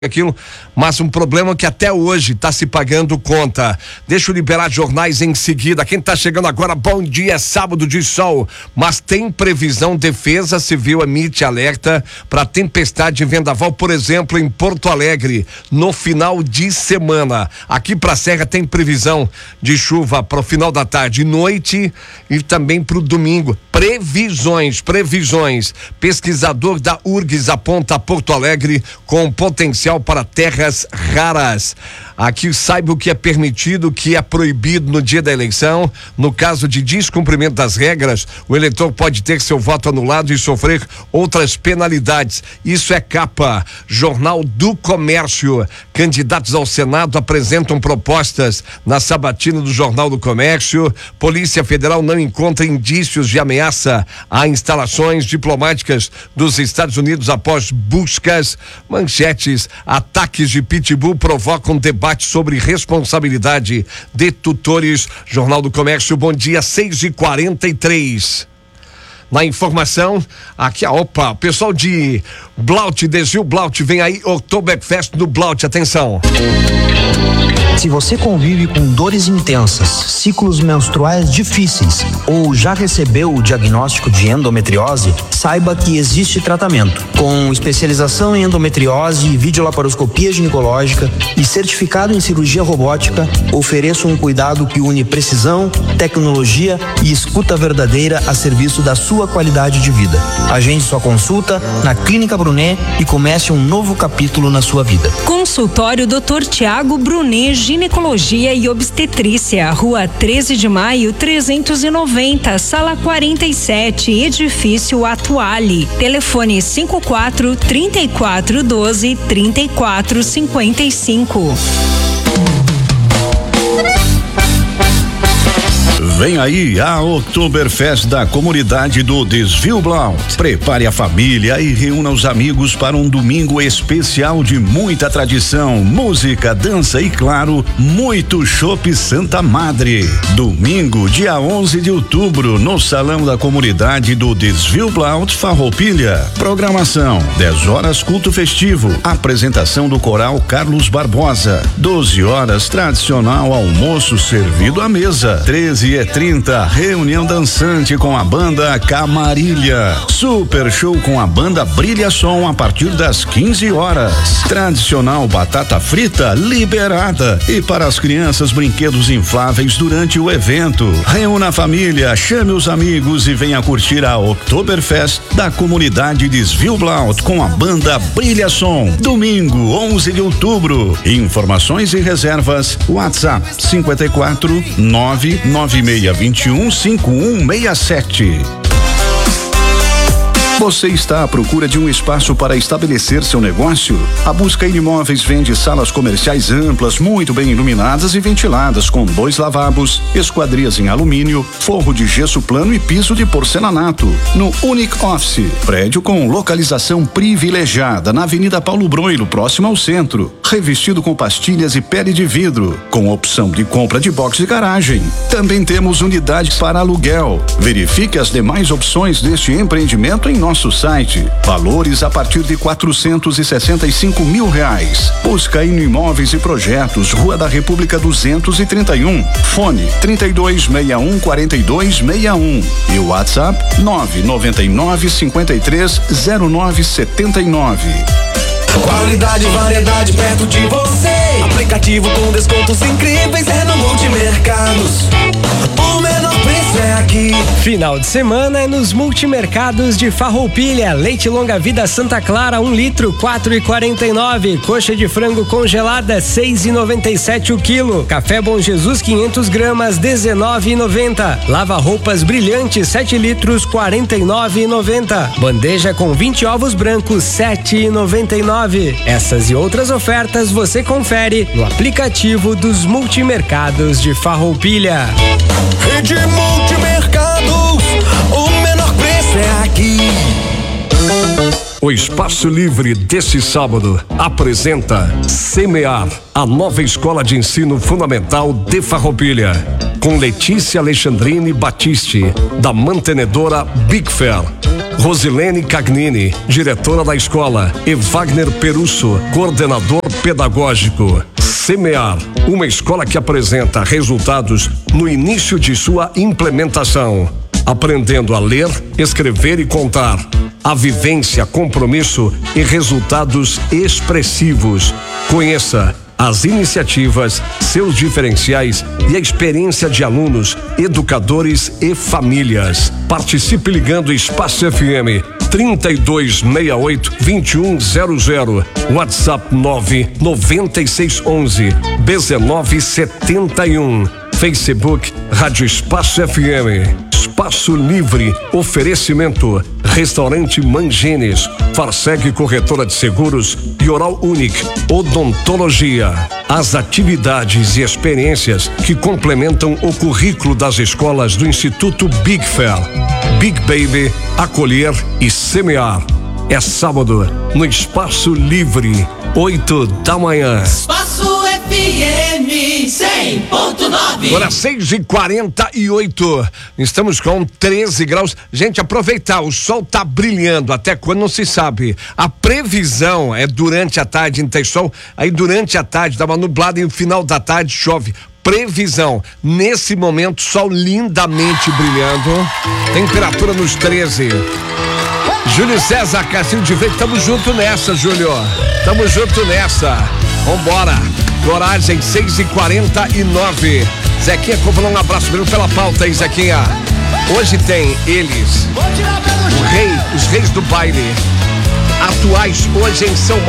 aquilo, mas um problema que até hoje está se pagando conta. Deixa eu liberar jornais em seguida. Quem está chegando agora, bom dia, sábado de sol, mas tem previsão. Defesa Civil emite alerta para tempestade e vendaval, por exemplo, em Porto Alegre, no final de semana. Aqui para a Serra tem previsão de chuva para o final da tarde e noite e também para o domingo. Previsões. Pesquisador da URGS aponta Porto Alegre com potencial para terras raras. Aqui saiba o que é permitido, o que é proibido no dia da eleição. No caso de descumprimento das regras, o eleitor pode ter seu voto anulado e sofrer outras penalidades. Isso é capa. Jornal do Comércio. Candidatos ao Senado apresentam propostas na sabatina do Jornal do Comércio. Polícia Federal não encontra indícios de ameaça a instalações diplomáticas dos Estados Unidos após buscas. Manchetes: ataques de pitbull provocam debate sobre responsabilidade de tutores. Jornal do Comércio, bom dia, 6h43. Na informação, aqui, o pessoal de Blaut, Desvio Blaut, vem aí, Oktoberfest no Blaut, atenção. Se você convive com dores intensas, ciclos menstruais difíceis ou já recebeu o diagnóstico de endometriose, saiba que existe tratamento. Com especialização em endometriose e videolaparoscopia ginecológica e certificado em cirurgia robótica, ofereço um cuidado que une precisão, tecnologia e escuta verdadeira a serviço da sua qualidade de vida. Agende sua consulta na Clínica Brunet e comece um novo capítulo na sua vida. Consultório Dr. Tiago Brunet, Ginecologia e Obstetrícia, Rua 13 de Maio, 390, Sala 47, Edifício Atuale. Telefone 54-3412-3455. Vem aí a Oktoberfest da comunidade do Desvio Blaut. Prepare a família e reúna os amigos para um domingo especial de muita tradição, música, dança e, claro, muito chopp Santa Madre. Domingo, dia 11 de outubro, no Salão da Comunidade do Desvio Blaut, Farroupilha. Programação: 10 horas culto festivo, apresentação do coral Carlos Barbosa. 12 horas tradicional almoço servido à mesa. 13h30 reunião dançante com a banda Camarilha. Super show com a banda Brilha Som a partir das 15 horas. Tradicional batata frita liberada. E para as crianças, brinquedos infláveis durante o evento. Reúna a família, chame os amigos e venha curtir a Oktoberfest da comunidade Desvio Blaut com a banda Brilha Som. Domingo, 11 de outubro. Informações e reservas: WhatsApp 54-99621-5167. Você está à procura de um espaço para estabelecer seu negócio? A Buscair Imóveis vende salas comerciais amplas, muito bem iluminadas e ventiladas, com 2 lavabos, esquadrias em alumínio, forro de gesso plano e piso de porcelanato. No Unique Office, prédio com localização privilegiada na Avenida Paulo Broilo, próximo ao centro. Revestido com pastilhas e pele de vidro, com opção de compra de box e garagem. Também temos unidades para aluguel. Verifique as demais opções deste empreendimento em nosso site. Valores a partir de R$465 mil. Buscair Imóveis e Projetos, Rua da República 231. Fone 3261-4261 e o WhatsApp 999-530979. Qualidade e variedade perto de você. Aplicativo com descontos incríveis é no Multimercados. O menor preço é aqui. Final de semana é nos Multimercados de Farroupilha. Leite longa vida Santa Clara 1 litro, 4,49. Coxa de frango congelada 6,97 o quilo. Café Bom Jesus 500 gramas 19,90. Lava roupas brilhante 7 litros 49,90. Bandeja com 20 ovos brancos 7,99. Essas e outras ofertas você confere no aplicativo dos Multimercados de Farroupilha. Rede Multimercados, o menor preço é aqui. O Espaço Livre desse sábado apresenta Semear, a nova escola de ensino fundamental de Farroupilha, com Letícia Alexandrine Batiste, da mantenedora Big Fair. Rosilene Cagnini, diretora da escola, e Wagner Perusso, coordenador pedagógico. Semear, uma escola que apresenta resultados no início de sua implementação. Aprendendo a ler, escrever e contar. A vivência, compromisso e resultados expressivos. Conheça as iniciativas, seus diferenciais e a experiência de alunos, educadores e famílias. Participe ligando Espaço FM 3268-2100, WhatsApp 99611-1971, Facebook Rádio Espaço FM. Espaço Livre, oferecimento, Restaurante Mangenes, Farseg Corretora de Seguros e Oral Unique, Odontologia. As atividades e experiências que complementam o currículo das escolas do Instituto Big Fair. Big Baby, acolher e semear. É sábado, no Espaço Livre, 8 da manhã. Espaço FM 100.9. Agora 6h48, estamos com 13 graus. Gente, aproveitar, o sol tá brilhando, até quando não se sabe. A previsão é durante a tarde, tem sol, aí durante a tarde dá uma nublada e no final da tarde chove. Previsão, nesse momento, sol lindamente brilhando, temperatura nos 13. Júlio César, Castilho de Veiga, tamo junto nessa, Júlio. Tamo junto nessa. Vambora. Coragem, 6h49. Zequinha, comprou um abraço mesmo pela pauta aí, Zequinha. Hoje tem eles, os reis do baile, atuais hoje em São